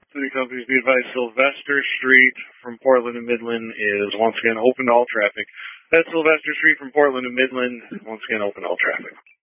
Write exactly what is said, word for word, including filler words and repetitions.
City companies be advised Sylvester Street from Portland to Midland is once again open to all traffic. That's Sylvester Street from Portland to Midland, once again open to all traffic.